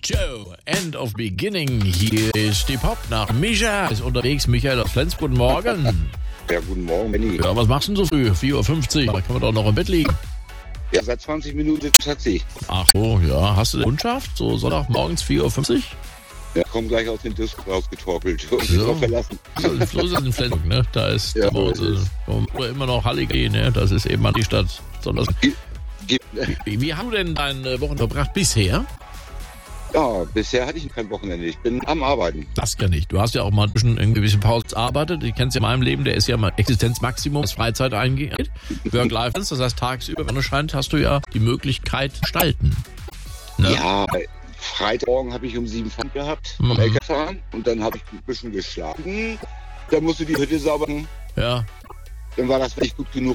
Joe, End of Beginning. Hier ist die Pop nach Micha. Ist unterwegs, Michael aus Flens. Guten Morgen. Ja, guten Morgen, Benni. Ja, was machst du denn so früh? 4:50 Uhr. Da kann man doch noch im Bett liegen. Ja, seit 20 Minuten Taxi. Ach so, ja. Hast du eine Kundschaft? So Sonntag morgens 4:50 Uhr? Ja, komm gleich aus dem Disco rausgetorkelt und So. drauf verlassen. So ist es in Flensburg, ne? Da ist Ja, bei uns, wo wir immer noch Halligen, ne? Das ist eben mal die Stadt. Sondern wie hast du denn deine Wochen verbracht bisher? Ja, bisher hatte ich kein Wochenende. Ich bin am Arbeiten. Das kann ich. Du hast ja auch mal ein bisschen in gewisse Pausen gearbeitet. Ich kenn's ja in meinem Leben, der ist ja mal Existenzmaximum, was Freizeit eingeht. Work-Life-Balance, das heißt tagsüber, wenn es scheint, hast du ja die Möglichkeit gestalten. Ne? Ja, Freitagmorgen habe ich um 7 Pfand gehabt, beim LKW-Fahren. Und dann habe ich ein bisschen geschlafen. Dann musste die Hütte sauber machen. Ja. Dann war das nicht gut genug